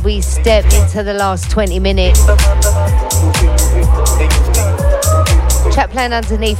as we step into the last 20 minutes. Chat playing underneath